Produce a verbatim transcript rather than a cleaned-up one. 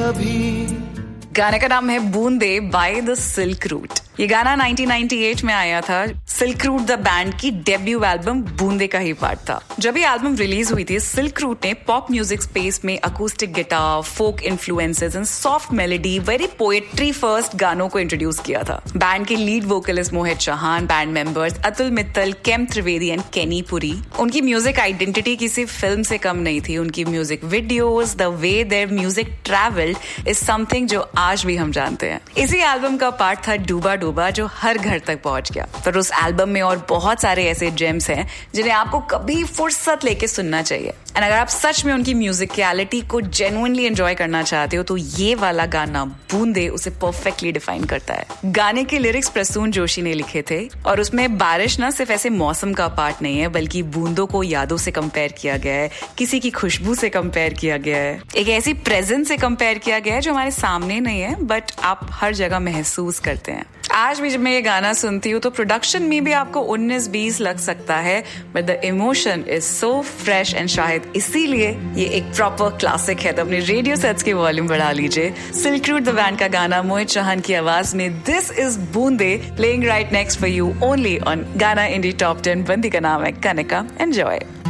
कभी। गाने का नाम है बूंदे बाय द सिल्क रूट। ये गाना नाइनटीन नाइंटी एट में आया था। सिल्क रूट द बैंड की डेब्यू एल्बम बूंदे का ही पार्ट था। जब ये एल्बम रिलीज हुई थी, सिल्क रूट ने पॉप म्यूजिक स्पेस में acoustic guitar, folk influences and soft melody, very poetry first गानों को इंट्रोड्यूस किया था। बैंड के lead vocalist Mohit Chauhan, band members Atul Mittal, came Trivedi and केनी पुरी। उनकी म्यूजिक आइडेंटिटी किसी फिल्म से कम नहीं थी। उनकी music videos, the way their music travelled is something जो आज भी हम जानते हैं। इसी एल्बम का पार्ट था डूबा डूबा, जो हर घर तक पहुंच गया। पर उस एल्बम में और बहुत सारे ऐसे जेम्स हैं जिन्हें आपको कभी फुर्सत लेके सुनना चाहिए। एंड अगर आप सच में उनकी म्यूजिकलिटी को जेन्युइनली एंजॉय करना चाहते हो तो ये वाला गाना बूंदे उसे परफेक्टली डिफाइन करता है। गाने के लिरिक्स प्रसून जोशी ने लिखे थे और उसमें बारिश ना सिर्फ ऐसे मौसम का पार्ट नहीं है, बल्कि बूंदों को यादों से कंपेयर किया गया है, किसी की खुशबू से कंपेयर किया गया है, एक ऐसी प्रेजेंस से कंपेयर किया गया है जो हमारे सामने नहीं है बट आप हर जगह महसूस करते हैं। आज भी जब मैं ये गाना सुनती हूँ तो प्रोडक्शन में भी आपको उन्नीस बीस लग सकता है, but the emotion is so fresh and शायद इसीलिए ये एक प्रॉपर क्लासिक है। तो अपने रेडियो सेट्स की वॉल्यूम बढ़ा लीजिए। सिल्क रूट द बैंड का गाना मोहित चौहान की आवाज में दिस इज बूंदे, playing right next for you only on गाना इंडी टॉप टेन। बंदी का नाम है कनिका। एंजॉय।